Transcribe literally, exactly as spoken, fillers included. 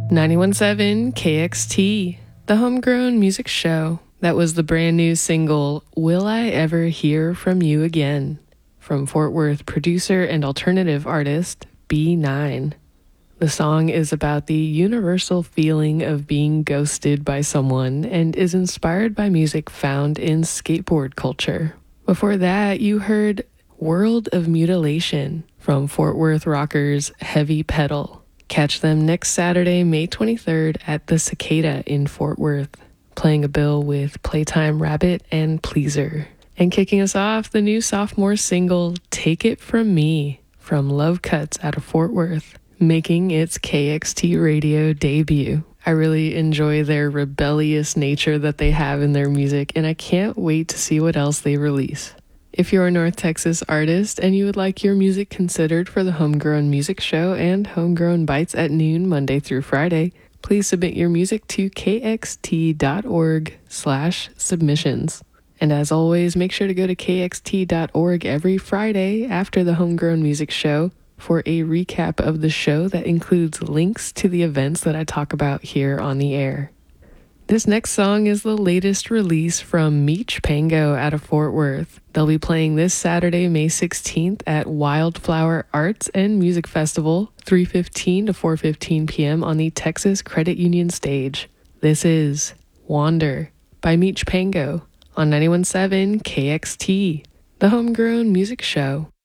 ninety-one point seven K X T, the Homegrown Music Show. That was the brand new single, Will I Ever Hear From You Again, from Fort Worth producer and alternative artist B nine. The song is about the universal feeling of being ghosted by someone and is inspired by music found in skateboard culture. Before that, you heard World of Mutilation from Fort Worth rockers Heavy Pedal. Catch them next Saturday, May twenty-third at the Cicada in Fort Worth, playing a bill with Playtime Rabbit and Pleaser. And kicking us off, the new sophomore single, Take It From Me, from Love Cuts out of Fort Worth, making its K X T radio debut. I really enjoy their rebellious nature that they have in their music, and I can't wait to see what else they release. If you're a North Texas artist and you would like your music considered for the Homegrown Music Show and Homegrown Bites at noon Monday through Friday, please submit your music to kxt.org slash submissions. And as always, make sure to go to k x t dot org every Friday after the Homegrown Music Show for a recap of the show that includes links to the events that I talk about here on the air. This next song is the latest release from Meech Pango out of Fort Worth. They'll be playing this Saturday, May sixteenth at Wildflower Arts and Music Festival, three fifteen to four fifteen p.m. on the Texas Credit Union stage. This is Wander by Meech Pango on ninety-one point seven K X T, the Homegrown Music Show.